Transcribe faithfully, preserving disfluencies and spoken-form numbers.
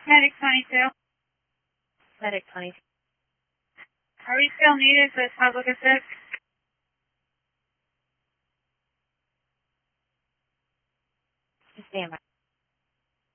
Medic twenty-two. Medic twenty-two. Are we still needed for public assist? Stand by.